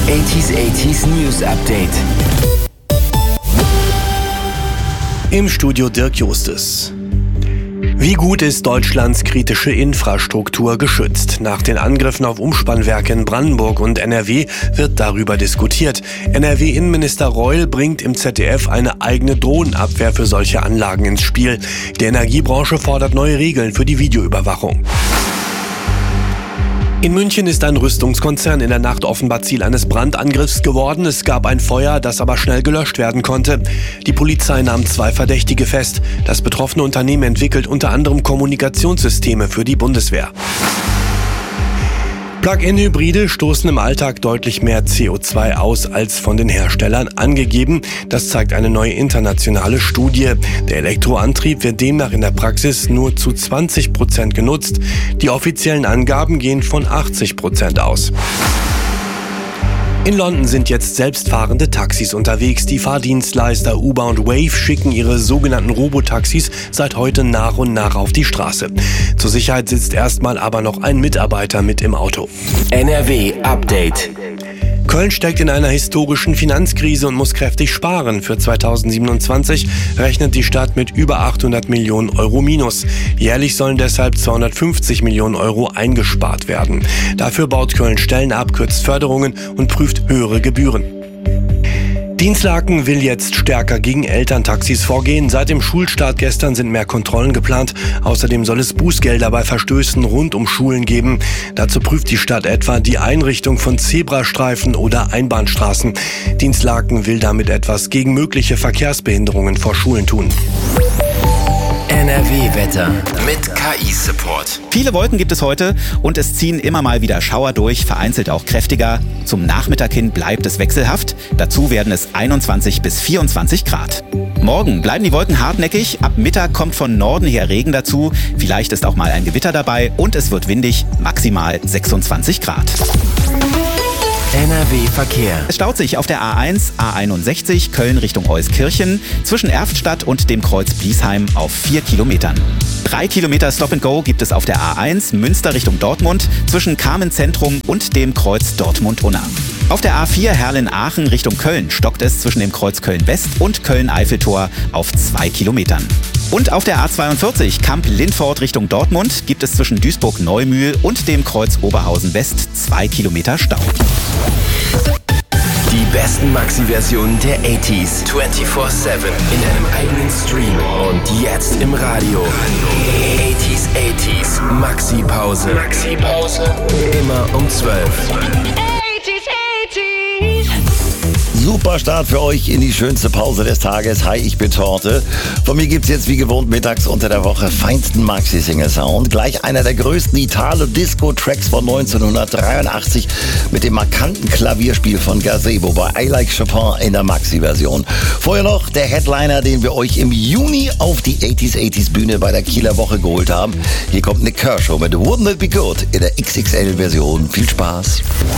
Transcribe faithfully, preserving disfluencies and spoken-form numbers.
achtziger achtziger News Update. Im Studio Dirk Justes. Wie gut ist Deutschlands kritische Infrastruktur geschützt? Nach den Angriffen auf Umspannwerke in Brandenburg und N R W wird darüber diskutiert. N R W-Innenminister Reul bringt im Z D F eine eigene Drohnenabwehr für solche Anlagen ins Spiel. Die Energiebranche fordert neue Regeln für die Videoüberwachung. In München ist ein Rüstungskonzern in der Nacht offenbar Ziel eines Brandangriffs geworden. Es gab ein Feuer, das aber schnell gelöscht werden konnte. Die Polizei nahm zwei Verdächtige fest. Das betroffene Unternehmen entwickelt unter anderem Kommunikationssysteme für die Bundeswehr. Plug-in-Hybride stoßen im Alltag deutlich mehr C O zwei aus als von den Herstellern angegeben. Das zeigt eine neue internationale Studie. Der Elektroantrieb wird demnach in der Praxis nur zu zwanzig Prozent genutzt. Die offiziellen Angaben gehen von achtzig Prozent aus. In London sind jetzt selbstfahrende Taxis unterwegs. Die Fahrdienstleister Uber und Wave schicken ihre sogenannten Robotaxis seit heute nach und nach auf die Straße. Zur Sicherheit sitzt erstmal aber noch ein Mitarbeiter mit im Auto. N R W Update. Köln steckt in einer historischen Finanzkrise und muss kräftig sparen. Für zweitausendsiebenundzwanzig rechnet die Stadt mit über achthundert Millionen Euro Minus. Jährlich sollen deshalb zweihundertfünfzig Millionen Euro eingespart werden. Dafür baut Köln Stellen ab, kürzt Förderungen und prüft höhere Gebühren. Dinslaken will jetzt stärker gegen Elterntaxis vorgehen. Seit dem Schulstart gestern sind mehr Kontrollen geplant. Außerdem soll es Bußgelder bei Verstößen rund um Schulen geben. Dazu prüft die Stadt etwa die Einrichtung von Zebrastreifen oder Einbahnstraßen. Dinslaken will damit etwas gegen mögliche Verkehrsbehinderungen vor Schulen tun. N R W-Wetter mit K I-Support. Viele Wolken gibt es heute und es ziehen immer mal wieder Schauer durch, vereinzelt auch kräftiger. Zum Nachmittag hin bleibt es wechselhaft. Dazu werden es einundzwanzig bis vierundzwanzig Grad. Morgen bleiben die Wolken hartnäckig. Ab Mittag kommt von Norden her Regen dazu. Vielleicht ist auch mal ein Gewitter dabei und es wird windig, maximal sechsundzwanzig Grad. N R W-Verkehr. Es staut sich auf der A eins, A einundsechzig, Köln Richtung Euskirchen, zwischen Erftstadt und dem Kreuz Bliesheim auf vier Kilometern. Drei Kilometer Stop-and-Go gibt es auf der A eins, Münster Richtung Dortmund, zwischen Carmen-Zentrum und dem Kreuz Dortmund-Unna. Auf der A vier Herrlen-Aachen Richtung Köln stockt es zwischen dem Kreuz Köln-West und Köln-Eiffeltor auf zwei Kilometern. Und auf der A zweiundvierzig Kamp-Lindfort Richtung Dortmund gibt es zwischen Duisburg-Neumühl und dem Kreuz Oberhausen-West zwei Kilometer Stau. Die besten Maxi-Versionen der achtziger vierundzwanzig sieben in einem eigenen Stream und jetzt im Radio. achtziger achtziger Maxi-Pause. Maxi-Pause. Immer um zwölf. Super Start für euch in die schönste Pause des Tages. Hi, ich bin Torte. Von mir gibt's jetzt wie gewohnt mittags unter der Woche feinsten Maxi-Single-Sound. Gleich einer der größten Italo-Disco-Tracks von neunzehnhundertdreiundachtzig mit dem markanten Klavierspiel von Gazebo bei I Like Chopin in der Maxi-Version. Vorher noch der Headliner, den wir euch im Juni auf die achtziger achtziger Bühne bei der Kieler Woche geholt haben. Hier kommt Nick Kershaw mit Wouldn't It Be Good in der X X L-Version. Viel Spaß.